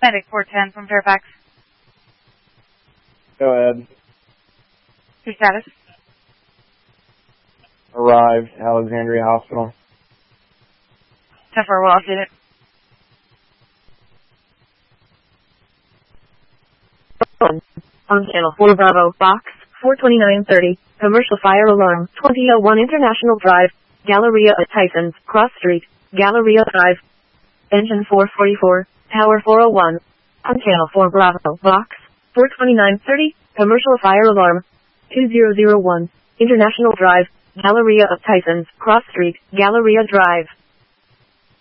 Medic 410 from Fairfax. Go ahead. Your status? Arrived, Alexandria Hospital. 10-4, we'll update it. On channel 4 Bravo, box 42930, commercial fire alarm, 2001 International Drive, Galleria at Tysons, Cross Street, Galleria Drive. Engine 444, Tower 401. On channel 4 Bravo, box 42930, commercial fire alarm, 2001 International Drive, Galleria of Tysons, Cross Street, Galleria Drive.